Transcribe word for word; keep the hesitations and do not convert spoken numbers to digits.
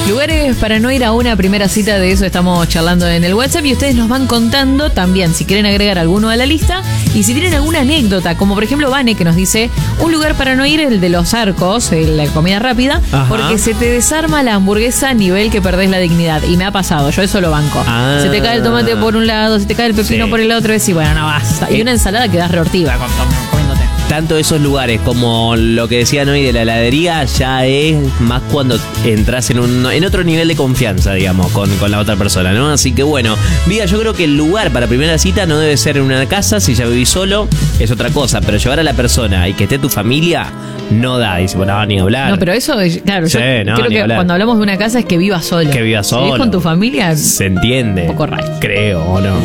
Lugares para no ir a una primera cita, de eso estamos charlando en el WhatsApp y ustedes nos van contando también si quieren agregar alguno a la lista y si tienen alguna anécdota, como por ejemplo Vane que nos dice un lugar para no ir, el de los Arcos, la comida rápida, Ajá. porque se te desarma la hamburguesa a nivel que perdés la dignidad. Y me ha pasado, yo eso lo banco. Ah. Se te cae el tomate por un lado, se te cae el pepino Sí. por el otro, y decís, bueno, no basta. Y Eh. una ensalada quedás reortiva con, con, comiéndote. Tanto esos lugares como lo que decían hoy de la heladería ya es más cuando entras en un en otro nivel de confianza, digamos, con, con la otra persona, ¿no? Así que bueno, Vía, yo creo que el lugar para primera cita no debe ser en una casa. Si ya vivís solo, es otra cosa, pero llevar a la persona y que esté tu familia no da. Dice, bueno, ni hablar. No, pero eso, es- claro, Sí, yo no, creo ni que hablar. cuando hablamos de una casa es que vivas solo. Que vivas Si vivís solo. con tu familia, Se entiende. Un poco raro. Creo, ¿o no?